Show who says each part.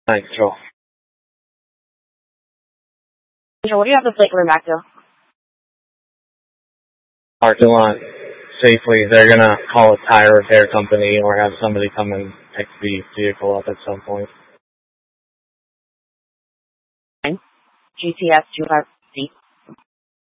Speaker 1: Control.
Speaker 2: Control, what do you have the plate coming back to?
Speaker 1: Parking lot safely. They're gonna call a tire repair company or have somebody come and pick the vehicle up at some point.
Speaker 2: GTS 25